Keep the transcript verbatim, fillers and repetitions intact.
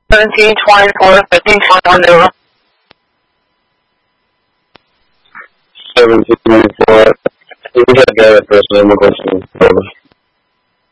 seventeen twenty-four, fifteen twenty-one. seventeen twenty-four. We got to get a person in the question.